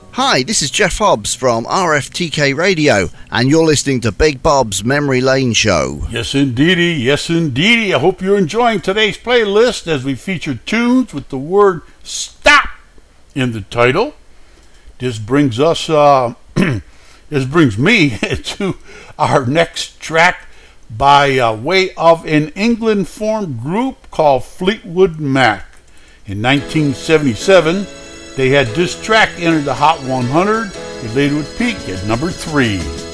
Hi, this is Jeff Hobbs from RFTK Radio, and you're listening to Big Bob's Memory Lane Show. Yes, indeedy. Yes, indeedy. I hope you're enjoying today's playlist as we feature tunes with the word stop in the title. This brings us, this brings me to our next track by way of an England-formed group called Fleetwood Mac. In 1977, they had this track enter the Hot 100. It later would peak at number 3.